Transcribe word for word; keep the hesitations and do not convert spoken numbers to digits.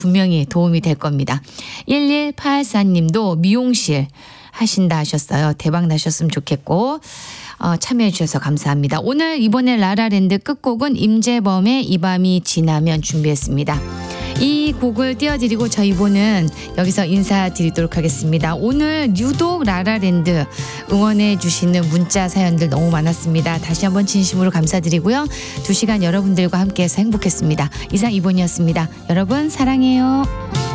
분명히 도움이 될 겁니다. 일일팔사 님도 미용실 하신다 하셨어요. 대박 나셨으면 좋겠고 어, 참여해 주셔서 감사합니다. 오늘 이번에 라라랜드 끝곡은 임재범의 이 밤이 지나면 준비했습니다. 이 곡을 띄워드리고 저희 이번은 여기서 인사드리도록 하겠습니다. 오늘 유독 라라랜드 응원해 주시는 문자 사연들 너무 많았습니다. 다시 한번 진심으로 감사드리고요. 두 시간 여러분들과 함께해서 행복했습니다. 이상 이번이었습니다. 여러분 사랑해요.